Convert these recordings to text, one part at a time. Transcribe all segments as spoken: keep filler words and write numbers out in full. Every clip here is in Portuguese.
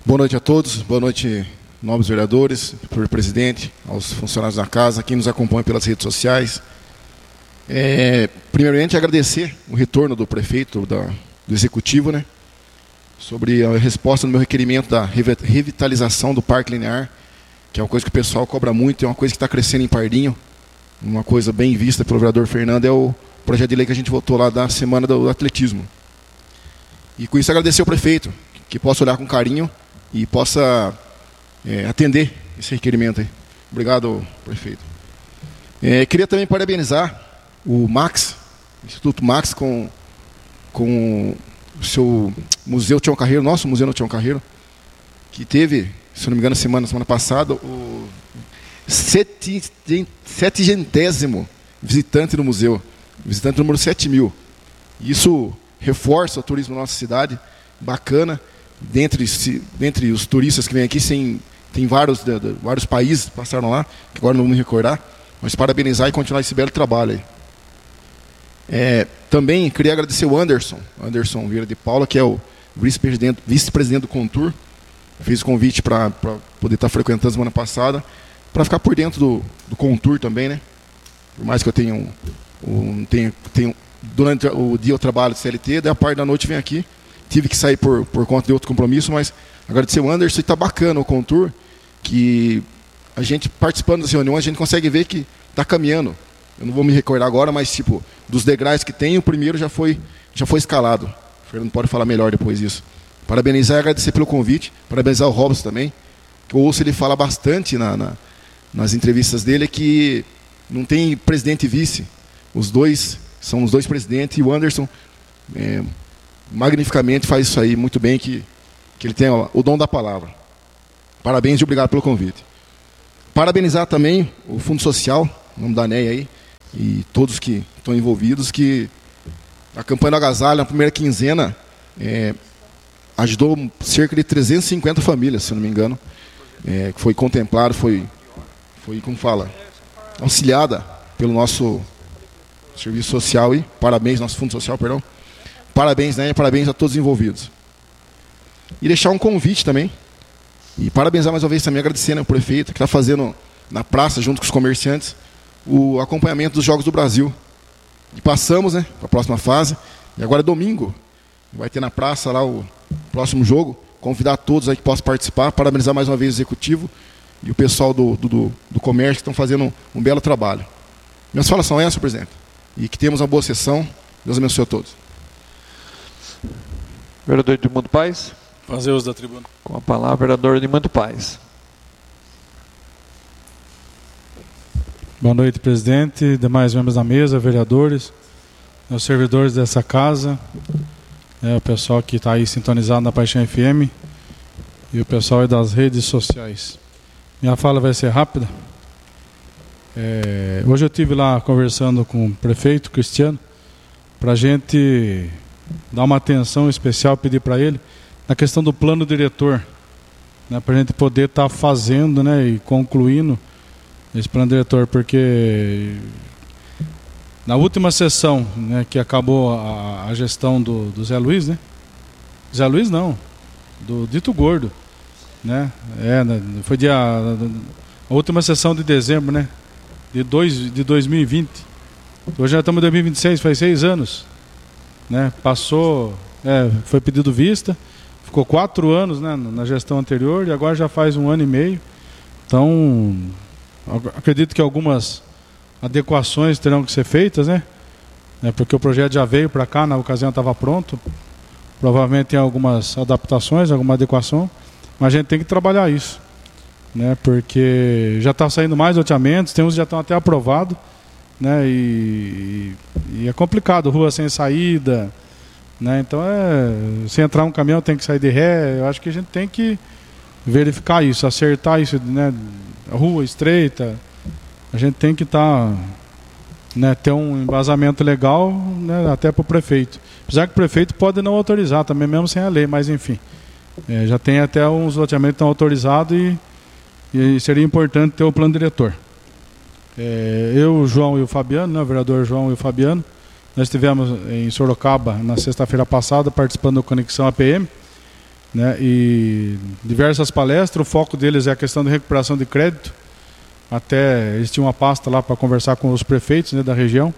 Boa noite a todos, boa noite, nobres vereadores, presidente, aos funcionários da casa, quem nos acompanha pelas redes sociais. É, primeiramente, agradecer o retorno do prefeito, da, do executivo, né, sobre a resposta no meu requerimento da revitalização do Parque Linear, que é uma coisa que o pessoal cobra muito, é uma coisa que está crescendo em Pardinho. Uma coisa bem vista pelo vereador Fernando é o projeto de lei que a gente votou lá da Semana do Atletismo. E com isso agradecer ao prefeito, que possa olhar com carinho e possa é, atender esse requerimento aí. Obrigado, prefeito. É, queria também parabenizar o Max, o Instituto Max, com, com o seu Museu Tião Carreiro, nosso Museu no Tião Carreiro, que teve, se não me engano, semana, semana passada, o setigentésimo visitante no museu, visitante número sete mil. Isso reforça o turismo na nossa cidade, bacana. Dentre, se, dentre os turistas que vêm aqui, sem, tem vários, de, de, vários países que passaram lá, que agora não vou me recordar, mas parabenizar e continuar esse belo trabalho aí. É, também queria agradecer o Anderson, Anderson Vieira de Paula, que é o vice-presidente, vice-presidente do Contur, fez o convite para poder estar frequentando semana passada, para ficar por dentro do, do Contur também, né? Por mais que eu tenha um, um tenho, tenho, durante o dia eu trabalho de C L T, daí a parte da noite vem aqui. Tive que sair por, por conta de outro compromisso, mas agradecer o Anderson, e está bacana o Contur, que a gente, participando das reuniões, a gente consegue ver que está caminhando. Eu não vou me recordar agora, mas tipo, dos degraus que tem, o primeiro já foi, já foi escalado. O Fernando pode falar melhor depois disso. Parabenizar e agradecer pelo convite, parabenizar o Robson também, que eu ouço ele falar bastante na, na, nas entrevistas dele, que não tem presidente e vice. Os dois são os dois presidentes, e o Anderson é, magnificamente faz isso aí muito bem, que, que ele tem ó, o dom da palavra. Parabéns e obrigado pelo convite. Parabenizar também o Fundo Social, em nome da N E I aí, e todos que estão envolvidos, que a campanha do Agasalho, na primeira quinzena, é, ajudou cerca de trezentas e cinquenta famílias, se não me engano, é, que foi contemplado, foi, foi, como fala, auxiliada pelo nosso serviço social, e parabéns, nosso Fundo Social, perdão. Parabéns, né? Parabéns a todos os envolvidos. E deixar um convite também. E parabenizar mais uma vez também, agradecendo ao prefeito, que está fazendo na praça, junto com os comerciantes, o acompanhamento dos Jogos do Brasil. E passamos, né, para a próxima fase. E agora, domingo, vai ter na praça lá o próximo jogo. Convidar todos aí que possam participar. Parabenizar mais uma vez o executivo e o pessoal do, do, do comércio, que estão fazendo um, um belo trabalho. Minhas falas são essas, presidente. E que temos uma boa sessão. Deus abençoe a todos. Vereador Edmundo Paes. Fazer uso da tribuna. Com a palavra, vereador Edmundo Paes. Boa noite, presidente, demais membros da mesa, vereadores, os servidores dessa casa, é, o pessoal que está aí sintonizado na Paixão F M e o pessoal aí das redes sociais. Minha fala vai ser rápida. É, hoje eu estive lá conversando com o prefeito Cristiano para a gente dar uma atenção especial, pedir para ele na questão do plano diretor, né, para a gente poder estar tá fazendo, né, e concluindo esse plano diretor, porque na última sessão, né, que acabou a, a gestão do, do Zé Luiz, né? Zé Luiz não, do Dito Gordo, né? É, foi dia, a última sessão de dezembro, né? De, dois, de dois mil e vinte. Hoje já estamos em dois mil e vinte e seis, faz seis anos. Né? Passou, é, foi pedido vista, ficou quatro anos, né, na gestão anterior, e agora já faz um ano e meio. Então, acredito que algumas adequações terão que ser feitas, né? É, porque o projeto já veio para cá, na ocasião estava pronto. Provavelmente tem algumas adaptações, alguma adequação, mas a gente tem que trabalhar isso, né? Porque já está saindo mais loteamentos, tem uns que já estão até aprovados, né? E, e é complicado, rua sem saída, né? Então, é, se entrar um caminhão tem que sair de ré. Eu acho que a gente tem que verificar isso, acertar isso, né? Rua estreita, a gente tem que estar, tá, né, ter um embasamento legal, né, até para o prefeito. Apesar que o prefeito pode não autorizar também, mesmo sem a lei, mas enfim, é, já tem até uns loteamentos que estão autorizados, e, e seria importante ter o plano diretor. É, eu, o João e o Fabiano, né, o vereador João e o Fabiano, nós estivemos em Sorocaba na sexta-feira passada participando da Conexão A P M, né? E diversas palestras, o foco deles é a questão de recuperação de crédito. Até eles tinham uma pasta lá para conversar com os prefeitos, né, da região.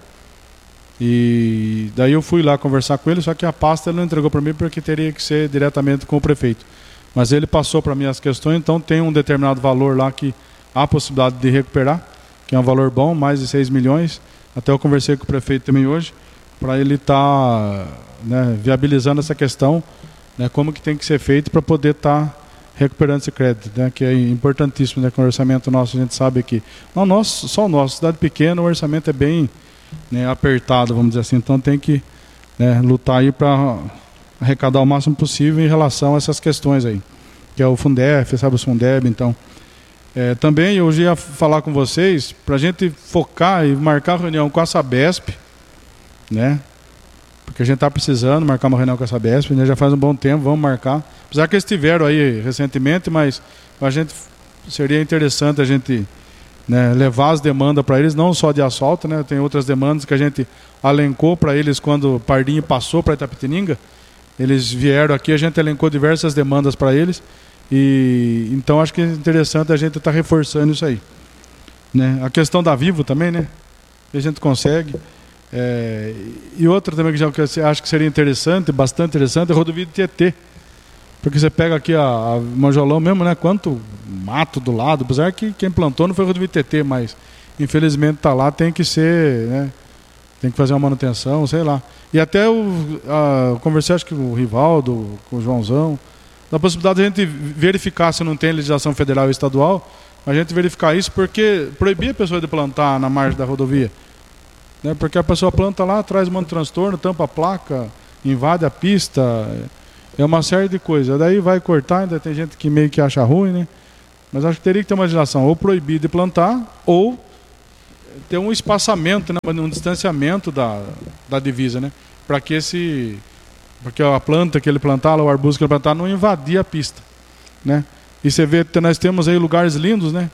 E daí eu fui lá conversar com ele, só que a pasta ele não entregou para mim porque teria que ser diretamente com o prefeito. Mas ele passou para mim as questões, então tem um determinado valor lá que há possibilidade de recuperar, que é um valor bom, mais de seis milhões. Até eu conversei com o prefeito também hoje, para ele estar tá, né, viabilizando essa questão, né, como que tem que ser feito para poder estar tá recuperando esse crédito, né, que é importantíssimo, né, com o orçamento nosso, a gente sabe que, não nosso, só o nosso, cidade pequena, o orçamento é bem, né, apertado, vamos dizer assim, então tem que, né, lutar aí para arrecadar o máximo possível em relação a essas questões aí, que é o Fundef, sabe, o Fundeb, então. É, também eu ia falar com vocês para a gente focar e marcar reunião com a Sabesp, né, porque a gente está precisando marcar uma reunião com a Sabesp, né, já faz um bom tempo, vamos marcar, apesar que eles estiveram aí recentemente, mas a gente seria interessante a gente, né, levar as demandas para eles, não só de asfalto, né, tem outras demandas que a gente elencou para eles quando o Pardinho passou para Itapetininga, eles vieram aqui, a gente elencou diversas demandas para eles, e então acho que é interessante a gente estar tá reforçando isso aí, né, a questão da Vivo também, né, a gente consegue, é, e outra também que já que eu acho que seria interessante, bastante interessante, é a rodovia de Tietê. Porque você pega aqui a, a Manjolão mesmo, né? Quanto mato do lado, apesar que quem plantou não foi o rodovia T T, mas infelizmente está lá, tem que ser, né? Tem que fazer uma manutenção, sei lá. E até o, a, eu conversei, acho que com o Rivaldo, com o Joãozão, da possibilidade de a gente verificar se não tem legislação federal e estadual, a gente verificar isso, porque proibir a pessoa de plantar na margem da rodovia, né? Porque a pessoa planta lá, traz um monte de transtorno, tampa a placa, invade a pista. É uma série de coisas. Daí vai cortar, ainda tem gente que meio que acha ruim, né? Mas acho que teria que ter uma legislação ou proibir de plantar, ou ter um espaçamento, né? Um distanciamento da, da divisa, né? Para que esse. Porque a planta que ele plantar, o arbusto que ele plantar, não invadir a pista, né? E você vê que nós temos aí lugares lindos, né?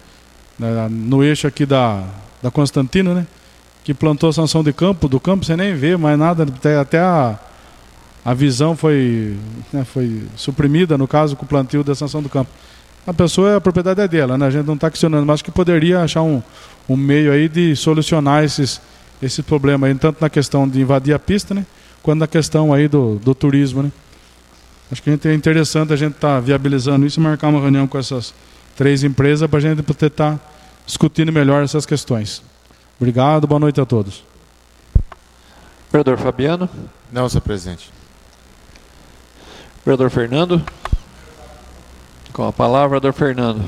No eixo aqui da, da Constantino, né? Que plantou sanção de campo, do campo você nem vê mais nada, até a. A visão foi, né, foi suprimida, no caso, com o plantio da sanção do campo. A pessoa, a propriedade é dela, né? A gente não está questionando, mas acho que poderia achar um, um meio aí de solucionar esses, esse problema aí, tanto na questão de invadir a pista, né, quanto na questão aí do, do turismo, né? Acho que é interessante a gente estar tá viabilizando isso e marcar uma reunião com essas três empresas para a gente poder estar tá discutindo melhor essas questões. Obrigado, boa noite a todos. Vereador Fabiano. Não, senhor presidente. Vereador Fernando. Com a palavra, vereador Fernando.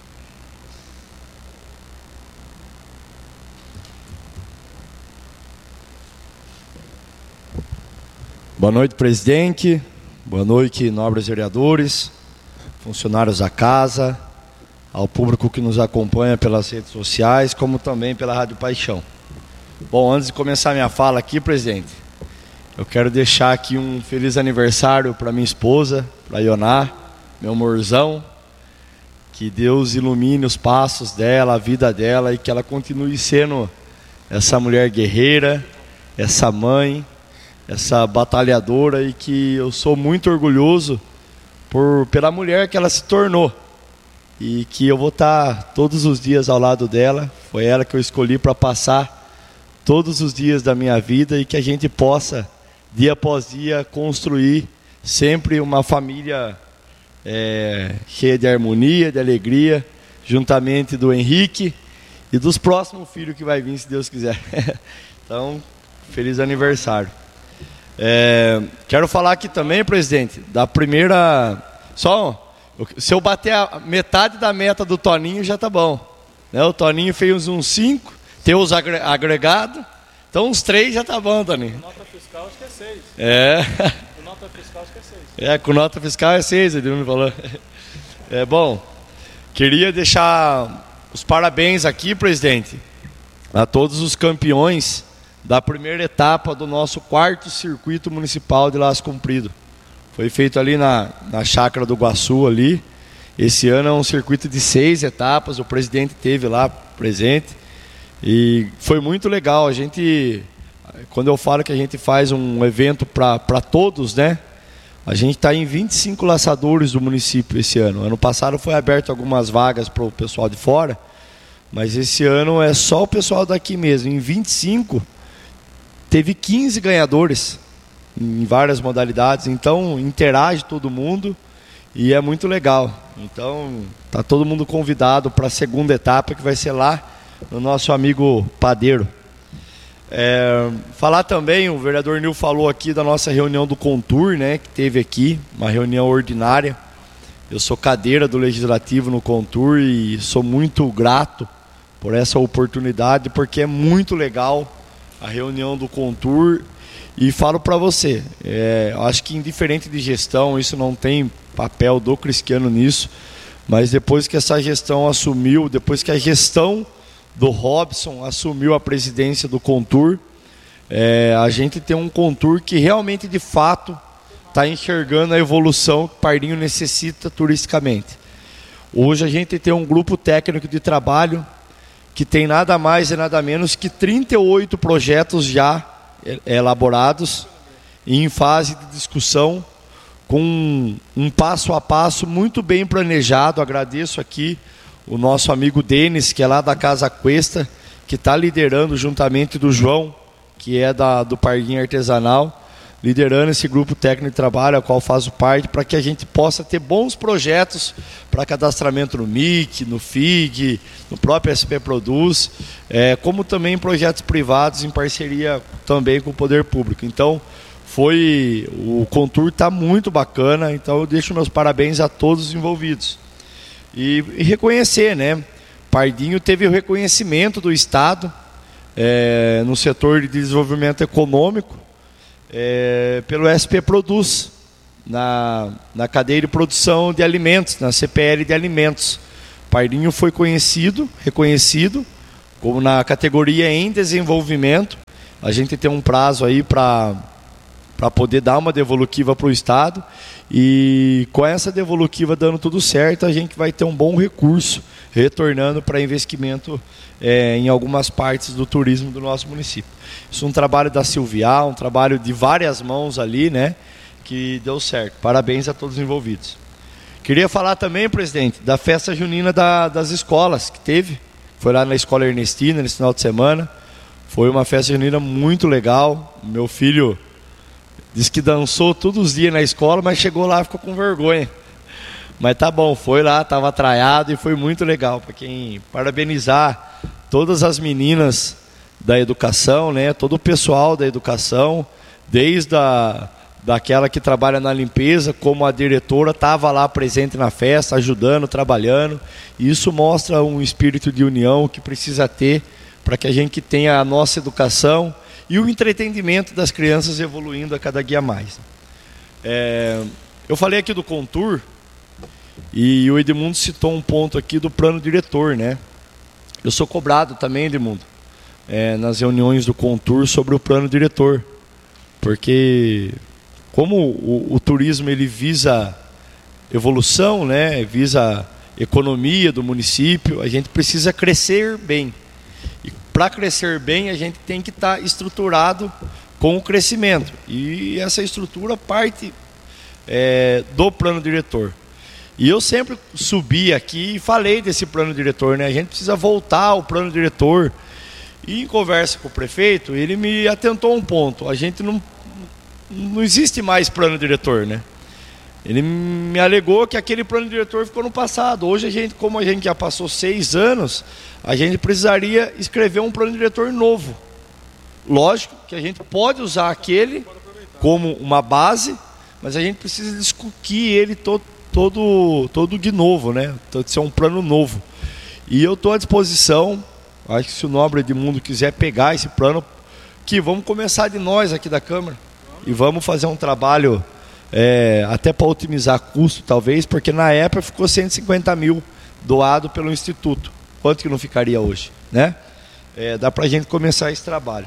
Boa noite, presidente. Boa noite, nobres vereadores, funcionários da casa, ao público que nos acompanha pelas redes sociais, como também pela Rádio Paixão. Bom, antes de começar minha fala aqui, presidente, eu quero deixar aqui um feliz aniversário para minha esposa, para a Ioná, meu amorzão. Que Deus ilumine os passos dela, a vida dela, e que ela continue sendo essa mulher guerreira, essa mãe, essa batalhadora, e que eu sou muito orgulhoso por, pela mulher que ela se tornou. E que eu vou estar todos os dias ao lado dela. Foi ela que eu escolhi para passar todos os dias da minha vida, e que a gente possa, dia após dia, construir sempre uma família é, cheia de harmonia, de alegria, juntamente do Henrique e dos próximos filhos que vai vir, se Deus quiser. Então, feliz aniversário. É, quero falar aqui também, presidente, da primeira... Só, se eu bater a metade da meta do Toninho, já tá bom, né? O Toninho fez uns cinco, tem os agregados. Então, uns três já tá bom, Toninho. Com nota fiscal, acho que é seis. É. Com nota fiscal, acho que é seis. É, com nota fiscal é seis, ele me falou. É bom. Queria deixar os parabéns aqui, presidente, a todos os campeões da primeira etapa do nosso quarto circuito municipal de Laço Comprido. Foi feito ali na, na chácara do Guaçu, ali. Esse ano é um circuito de seis etapas, o presidente esteve lá presente. E foi muito legal. A gente, quando eu falo que a gente faz um evento para todos, né? A gente está em vinte e cinco laçadores do município esse ano. Ano passado foi aberto algumas vagas para o pessoal de fora, mas esse ano é só o pessoal daqui mesmo. Em vinte e cinco, teve quinze ganhadores em várias modalidades. Então, interage todo mundo e é muito legal. Então, está todo mundo convidado para a segunda etapa, que vai ser lá no nosso amigo Padeiro. É, falar também, o vereador Nil falou aqui da nossa reunião do Contur, né, que teve aqui, uma reunião ordinária. Eu sou cadeira do Legislativo no Contur e sou muito grato por essa oportunidade, porque é muito legal a reunião do Contur. E falo para você, é, acho que indiferente de gestão, isso não tem papel do Cristiano nisso, mas depois que essa gestão assumiu, depois que a gestão do Robson assumiu a presidência do Contur, é, a gente tem um Contur que realmente, de fato, está enxergando a evolução que Pardinho necessita turisticamente. Hoje a gente tem um grupo técnico de trabalho que tem nada mais e nada menos que trinta e oito projetos já elaborados e em fase de discussão, com um passo a passo muito bem planejado. Agradeço aqui o nosso amigo Denis, que é lá da Casa Cuesta, que está liderando juntamente do João, que é da, do Pardinho Artesanal, liderando esse grupo técnico de trabalho, ao qual faço parte, para que a gente possa ter bons projetos para cadastramento no M I C, no F I G, no próprio S P Produz, é, como também projetos privados em parceria também com o poder público. Então, foi, o Contur está muito bacana, então eu deixo meus parabéns a todos os envolvidos. E, e reconhecer, né? Pardinho teve o reconhecimento do Estado é, no setor de desenvolvimento econômico é, pelo S P Produz, na, na cadeia de produção de alimentos, na C P L de alimentos. Pardinho foi conhecido, reconhecido, como na categoria em desenvolvimento. A gente tem um prazo aí para para poder dar uma devolutiva para o Estado, e com essa devolutiva dando tudo certo, a gente vai ter um bom recurso retornando para investimento é, em algumas partes do turismo do nosso município. Isso é um trabalho da Silvia, um trabalho de várias mãos ali, né, que deu certo. Parabéns a todos os envolvidos. Queria falar também, presidente, da festa junina da, das escolas que teve. Foi lá na Escola Ernestina nesse final de semana. Foi uma festa junina muito legal. Meu filho diz que dançou todos os dias na escola, mas chegou lá e ficou com vergonha. Mas tá bom, foi lá, estava atraiado e foi muito legal. Para quem parabenizar todas as meninas da educação, né, todo o pessoal da educação, desde a, daquela que trabalha na limpeza, como a diretora, estava lá presente na festa, ajudando, trabalhando. E isso mostra um espírito de união que precisa ter para que a gente tenha a nossa educação e o entretenimento das crianças evoluindo a cada dia mais. É, eu falei aqui do Contur, e o Edmundo citou um ponto aqui do plano diretor, né? Eu sou cobrado também, Edmundo, é, nas reuniões do Contur sobre o plano diretor, porque como o, o turismo ele visa evolução, né? Visa economia do município, a gente precisa crescer bem. E para crescer bem, a gente tem que estar estruturado com o crescimento. E essa estrutura parte é, do plano diretor. E eu sempre subi aqui e falei desse plano diretor, né? A gente precisa voltar ao plano diretor. E em conversa com o prefeito, ele me atentou um ponto. A gente não, não existe mais plano diretor, né? Ele me alegou que aquele plano diretor ficou no passado. Hoje, a gente, como a gente já passou seis anos, a gente precisaria escrever um plano diretor novo. Lógico que a gente pode usar aquele como uma base, mas a gente precisa discutir ele todo, todo, todo de novo, né? Então, ser um plano novo. E eu estou à disposição, acho que se o nobre Edmundo quiser pegar esse plano, que vamos começar de nós aqui da Câmara e vamos fazer um trabalho... É, até para otimizar custo, talvez, porque na época ficou cento e cinquenta mil doado pelo Instituto. Quanto que não ficaria hoje, né? É, dá para a gente começar esse trabalho.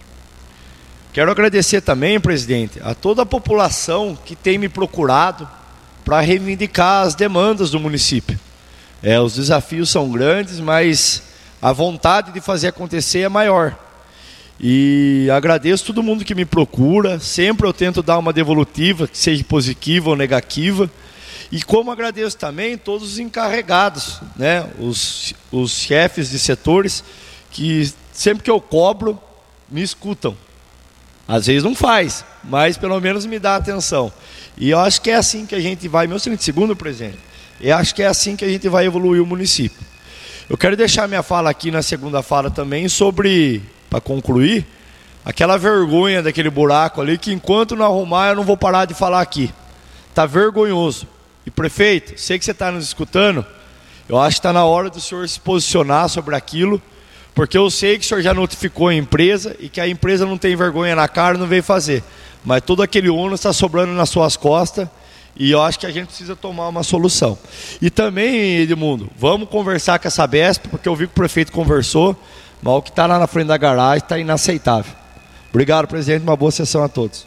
Quero agradecer também, presidente, a toda a população que tem me procurado para reivindicar as demandas do município. É, os desafios são grandes, mas a vontade de fazer acontecer é maior. E agradeço todo mundo que me procura. Sempre eu tento dar uma devolutiva, que seja positiva ou negativa. E como agradeço também todos os encarregados, né? os, os chefes de setores, que sempre que eu cobro, me escutam. Às vezes não faz, mas pelo menos me dá atenção. E eu acho que é assim que a gente vai, meu excelente segundo presidente, eu acho que é assim que a gente vai evoluir o município. Eu quero deixar minha fala aqui na segunda fala também sobre, para concluir, aquela vergonha daquele buraco ali, que enquanto não arrumar eu não vou parar de falar aqui. Está vergonhoso. E prefeito, sei que você está nos escutando, eu acho que está na hora do senhor se posicionar sobre aquilo, porque eu sei que o senhor já notificou a empresa e que a empresa não tem vergonha na cara e não veio fazer. Mas todo aquele ônus está sobrando nas suas costas e eu acho que a gente precisa tomar uma solução. E também, Edmundo, vamos conversar com essa Sabesp, porque eu vi que o prefeito conversou, mas o que está lá na frente da garagem está inaceitável. Obrigado, presidente, uma boa sessão a todos.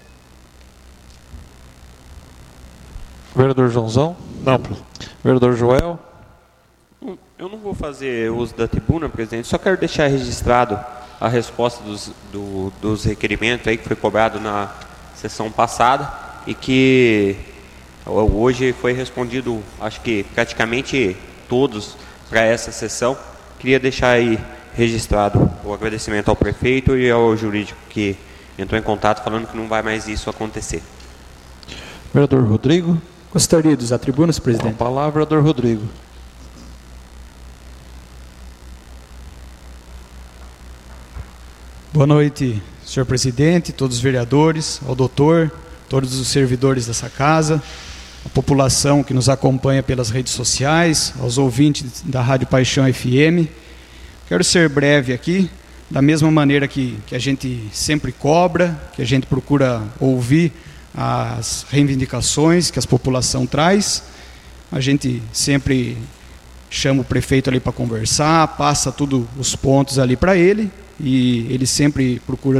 Vereador Joãozão? Não. Vereador Joel? Eu não vou fazer uso da tribuna, presidente, só quero deixar registrado a resposta dos, do, dos requerimentos aí que foi cobrado na sessão passada e que hoje foi respondido, acho que praticamente todos para essa sessão. Queria deixar aí registrado o agradecimento ao prefeito e ao jurídico que entrou em contato falando que não vai mais isso acontecer. Vereador Rodrigo? Gostaria de usar a tribuna, presidente. Com a palavra, vereador Rodrigo. Boa noite, senhor presidente, todos os vereadores, ao doutor, todos os servidores dessa casa, a população que nos acompanha pelas redes sociais, aos ouvintes da Rádio Paixão F M. Quero ser breve aqui, da mesma maneira que, que a gente sempre cobra, que a gente procura ouvir as reivindicações que a população traz. A gente sempre chama o prefeito ali para conversar, passa todos os pontos ali para ele, e ele sempre procura